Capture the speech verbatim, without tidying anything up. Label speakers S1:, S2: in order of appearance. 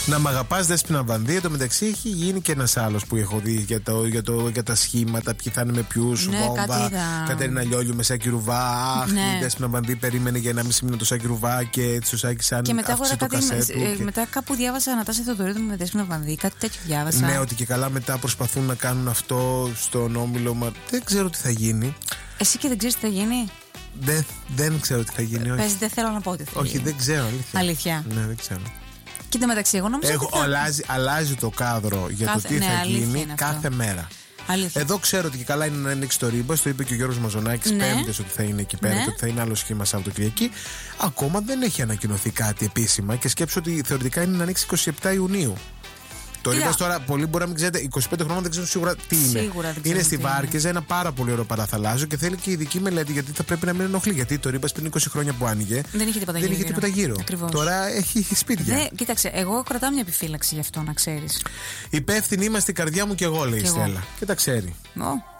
S1: Να μ' αγαπάς Δέσποινα Βανδύ. Εν τω μεταξύ έχει γίνει και ένας άλλος που έχω δει για, το, για, το, για τα σχήματα, ποιοι θα είναι με ποιους.
S2: Ναι,
S1: Βόμβα, Κατερίνα Λιόλιου με Σάκη Ρουβά. Αχ, ναι. Η Δέσποινα Βανδύ περίμενε για ένα μισή μήνα το Σάκη Ρουβά και έτσι ο Σάκης αν
S2: και μετά,
S1: αύξησε το
S2: κάτι,
S1: κασέτου.
S2: ε,
S1: και...
S2: μετά κάπου διάβασα Αναστάση Θεοδωρίδου με Δέσποινα Βανδύ, κάτι τέτοιο διάβασα.
S1: Ναι, ότι και καλά μετά προσπαθούν να κάνουν αυτό στον Όμιλο. Μα δεν ξέρω τι θα γίνει.
S2: Εσύ και δεν ξέρεις τι θα γίνει.
S1: Δεν, δεν ξέρω τι θα γίνει.
S2: Πες, δεν θέλω να πω τι θα
S1: όχι,
S2: γίνει.
S1: δεν ξέρω. Αλήθεια.
S2: Αλήθεια.
S1: Ναι, δεν ξέρω.
S2: Κοίτα μεταξύ, εγώ νομίζω
S1: Έχω,
S2: ότι θα...
S1: αλλάζει, αλλάζει το κάδρο για
S2: κάθε,
S1: το τι
S2: ναι,
S1: θα γίνει
S2: κάθε
S1: αυτό. Μέρα.
S2: Αλήθεια.
S1: Εδώ ξέρω ότι και καλά είναι να ανοίξει το Ρίμπας, το είπε και ο Γιώργος Μαζονάκης,
S2: ναι.
S1: Πέμπτες ότι θα είναι εκεί πέρα,
S2: ναι.
S1: και ότι θα είναι άλλο σχήμα Σαββατοκυριακή. Ακόμα δεν έχει ανακοινωθεί κάτι επίσημα και σκέψω ότι θεωρητικά είναι να ανοίξει εικοστή εβδόμη Ιουνίου. Το Ρίμπας τώρα, πολλοί μπορεί να μην ξέρετε, είκοσι πέντε χρόνων δεν ξέρουν σίγουρα τι είναι.
S2: Σίγουρα δεν
S1: είναι στη
S2: τι
S1: Βάρκεζα, ένα πάρα πολύ ωραίο παραθαλάσσιο και θέλει και ειδική μελέτη γιατί θα πρέπει να μην ενοχλεί. Γιατί το Ρίμπας πριν είκοσι χρόνια που άνοιγε
S2: δεν είχε τίποτα
S1: δεν
S2: γύρω.
S1: Είχε τίποτα γύρω.
S2: Ακριβώς.
S1: Τώρα έχει σπίτια.
S2: Ναι, κοίταξε, εγώ κρατάω μια επιφύλαξη γι' αυτό, να ξέρεις.
S1: Υπεύθυνοι είμαστε η καρδιά μου και εγώ, λέει η Στέλλα. Και τα ξέρει.
S2: Oh.